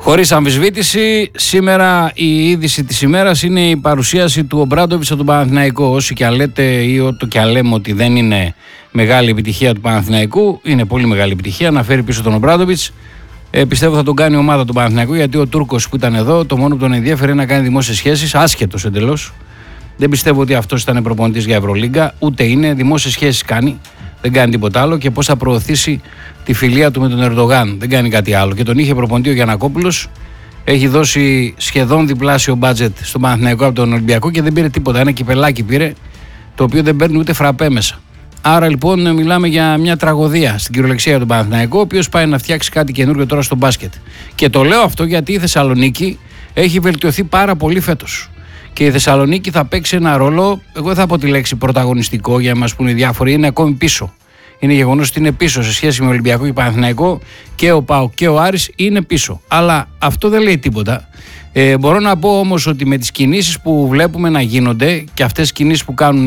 Χωρίς αμφισβήτηση, σήμερα η είδηση της ημέρας είναι η παρουσίαση του Ομπράντοβιτς από τον Παναθηναϊκό. Όσοι και αν λέτε ή ό,τι και αν λέμε ότι δεν είναι μεγάλη επιτυχία του Παναθηναϊκού, είναι πολύ μεγάλη επιτυχία να φέρει πίσω τον Ομπράντοβιτς. Πιστεύω θα τον κάνει η ομάδα του Παναθηναϊκού, γιατί ο Τούρκος που ήταν εδώ, το μόνο που τον ενδιαφέρει είναι να κάνει δημόσιες σχέσεις, άσχετος εντελώς. Δεν πιστεύω ότι αυτός ήταν προπονητής για Ευρωλίγκα, ούτε είναι. Δημόσιες σχέσεις κάνει, δεν κάνει τίποτα άλλο. Και πώς θα προωθήσει τη φιλία του με τον Ερντογάν, δεν κάνει κάτι άλλο. Και τον είχε προπονητή ο Γιαννακόπουλος, έχει δώσει σχεδόν διπλάσιο μπάτζετ στον Παναθηναϊκό από τον Ολυμπιακό και δεν πήρε τίποτα. Ένα κυπελάκι πήρε, το οποίο δεν παίρνει ούτε φραπέ μέσα. Άρα λοιπόν μιλάμε για μια τραγωδία στην κυριολεξία για τον Παναθηναϊκό, ο οποίος πάει να φτιάξει κάτι καινούργιο τώρα στο μπάσκετ. Και το λέω αυτό γιατί η Θεσσαλονίκη έχει βελτιωθεί πάρα πολύ φέτος. Και η Θεσσαλονίκη θα παίξει ένα ρόλο, εγώ δεν θα πω τη λέξη πρωταγωνιστικό για να μας πούνε οι διάφοροι, είναι ακόμη πίσω. Είναι γεγονός ότι είναι πίσω σε σχέση με Ολυμπιακό και Παναθηναϊκό, και ο ΠΑΟΚ και ο Άρης είναι πίσω. Αλλά αυτό δεν λέει τίποτα. Μπορώ να πω όμως ότι με τις κινήσεις που βλέπουμε να γίνονται και αυτές τις κινήσεις που κάνουν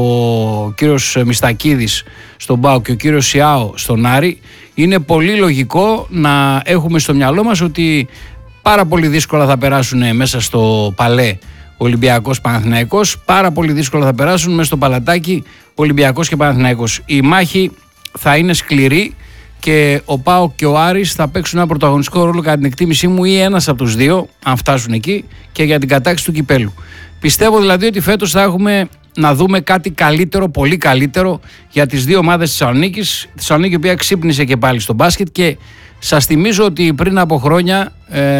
ο κύριος Μιστακίδης στον ΠΑΟΚ και ο κύριος Σιάο στον Άρη, είναι πολύ λογικό να έχουμε στο μυαλό μας ότι πάρα πολύ δύσκολα θα περάσουν μέσα στο Παλέ Ολυμπιακός Παναθηναϊκός, πάρα πολύ δύσκολα θα περάσουν μέσα στο Παλατάκι Ολυμπιακός και Παναθηναϊκός. Η μάχη θα είναι σκληρή και ο ΠΑΟΚ και ο Άρης θα παίξουν ένα πρωταγωνιστικό ρόλο κατά την εκτίμησή μου, ή ένας από τους δύο, αν φτάσουν εκεί, και για την κατάκτηση του κυπέλου. Πιστεύω δηλαδή ότι φέτος θα έχουμε να δούμε κάτι καλύτερο, πολύ καλύτερο για τις δύο ομάδες της Θεσσαλονίκης. Η Θεσσαλονίκη η οποία ξύπνησε και πάλι στο μπάσκετ, και σας θυμίζω ότι πριν από χρόνια,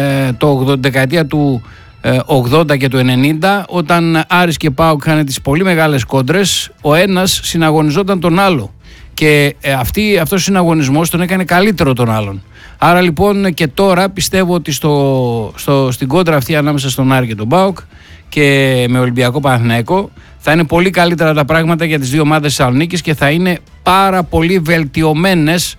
το δεκαετία του 80 και του 90, όταν Άρης και ΠΑΟΚ είχαν τις πολύ μεγάλες κόντρες, ο ένας συναγωνιζόταν τον άλλο και αυτός ο συναγωνισμός τον έκανε καλύτερο τον άλλον. Άρα λοιπόν και τώρα πιστεύω ότι στην κόντρα αυτή ανάμεσα στον Άρη και τον ΠΑΟΚ και με Ολυμπιακό Παναθηναϊκό θα είναι πολύ καλύτερα τα πράγματα για τις δύο ομάδες της Θεσσαλονίκης και θα είναι πάρα πολύ βελτιωμένες,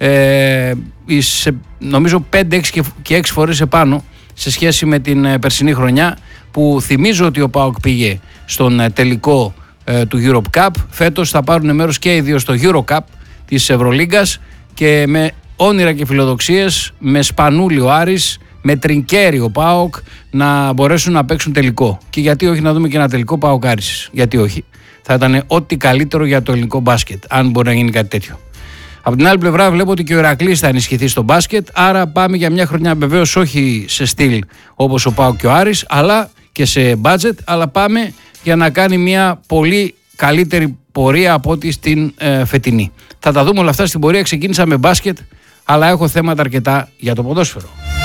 νομίζω 5, 6 και 6 φορές επάνω σε σχέση με την περσινή χρονιά, που θυμίζω ότι ο ΠΑΟΚ πήγε στον τελικό του Europe Cup. Φέτος θα πάρουν μέρος και οι δύο στο Euro Cup της Ευρωλίγκας, και με όνειρα και φιλοδοξίες, με Σπανούλη ο Άρης, με Τρινκέρι ο ΠΑΟΚ, να μπορέσουν να παίξουν τελικό. Και γιατί όχι να δούμε και ένα τελικό ΠΑΟΚ Άρης, γιατί όχι. Θα ήταν ό,τι καλύτερο για το ελληνικό μπάσκετ, αν μπορεί να γίνει κάτι τέτοιο. Από την άλλη πλευρά βλέπω ότι και ο Ηρακλής θα ενισχυθεί στο μπάσκετ, άρα πάμε για μια χρονιά, βεβαίως όχι σε στυλ όπως ο ΠΑΟΚ και ο Άρης, αλλά και σε μπάτζετ, αλλά πάμε για να κάνει μια πολύ καλύτερη πορεία από ό,τι στην φετινή. Θα τα δούμε όλα αυτά στην πορεία. Ξεκίνησα με μπάσκετ, αλλά έχω θέματα αρκετά για το ποδόσφαιρο.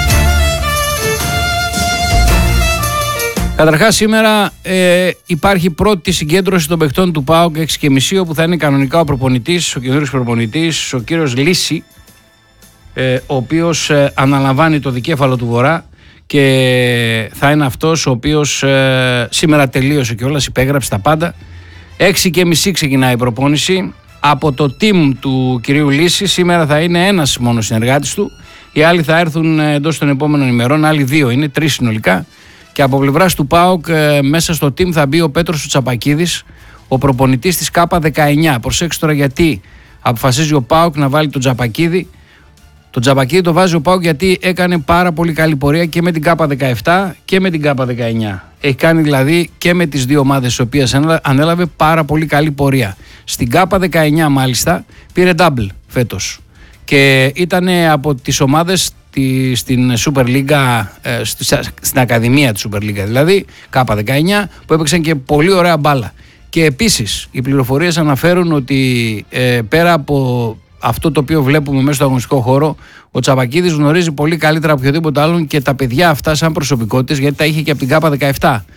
Καταρχάς σήμερα υπάρχει πρώτη συγκέντρωση των παιχτών του ΠΑΟΚ 6:30, όπου θα είναι κανονικά ο προπονητής, ο καινούργιος προπονητής, ο κύριος Λύση, ο οποίος αναλαμβάνει το δικέφαλο του Βορρά, και θα είναι αυτός ο οποίος σήμερα τελείωσε κιόλας, υπέγραψε τα πάντα. 6:30 ξεκινάει η προπόνηση. Από το team του κυρίου Λύση σήμερα θα είναι ένας μόνο συνεργάτης του, οι άλλοι θα έρθουν εντός των επόμενων ημερών, άλλοι 2 είναι, 3 συνολικά. Και από πλευράς του ΠΑΟΚ μέσα στο team θα μπει ο Πέτρος Τσαπακίδης, ο προπονητής της K19. Προσέξτε τώρα γιατί αποφασίζει ο ΠΑΟΚ να βάλει τον Τσαπακίδη. Τον Τσαπακίδη το βάζει ο ΠΑΟΚ γιατί έκανε πάρα πολύ καλή πορεία και με την K17 και με την K19. Έχει κάνει δηλαδή και με τις δύο ομάδες τις οποίες ανέλαβε πάρα πολύ καλή πορεία. Στην K19 μάλιστα πήρε double φέτος και ήταν από τις ομάδες στην Super League, στην Ακαδημία της Super League, δηλαδή K19, που έπαιξαν και πολύ ωραία μπάλα. Και επίσης οι πληροφορίες αναφέρουν ότι πέρα από αυτό το οποίο βλέπουμε μέσα στο αγωνιστικό χώρο, ο Τσαπακίδης γνωρίζει πολύ καλύτερα από οποιοδήποτε άλλον και τα παιδιά αυτά σαν προσωπικότητες, γιατί τα είχε και από την K17.